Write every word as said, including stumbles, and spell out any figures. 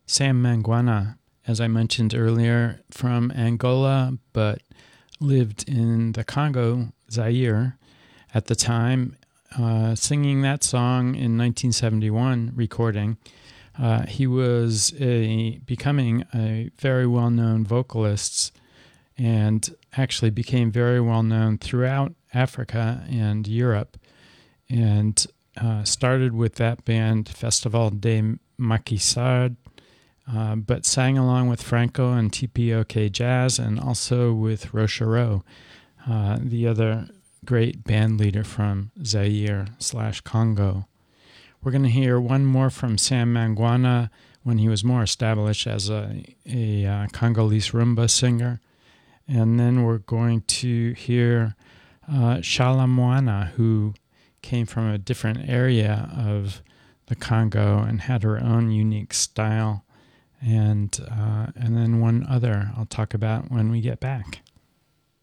Sam Mangwana, as I mentioned earlier, from Angola, but lived in the Congo, Zaire, at the time, uh, singing that song in nineteen seventy-one, recording. Uh, he was a becoming a very well-known vocalist and actually became very well-known throughout Africa and Europe, and uh, started with that band, Festival des Maquisards, uh, but sang along with Franco and T P O K Jazz, and also with Rochereau, uh, the other great band leader from Zaire slash Congo. We're going to hear one more from Sam Mangwana when he was more established as a, a uh, Congolese rumba singer. And then we're going to hear uh, Shala Moana, who came from a different area of the Congo and had her own unique style. And, uh, and then one other I'll talk about when we get back.